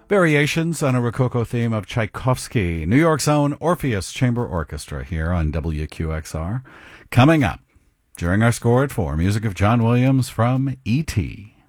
Variations on a Rococo theme of Tchaikovsky, New York's own Orpheus Chamber Orchestra here on WQXR. Coming up during our Score at 4, music of John Williams from E.T.